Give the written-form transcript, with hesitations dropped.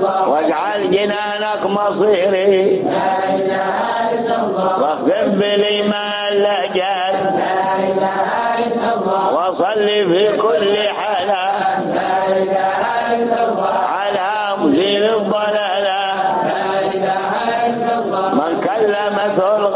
واجعل جنانك مصيري واخفف بالإيمان لأجل وصلي في كل حالة على مزيل الضلال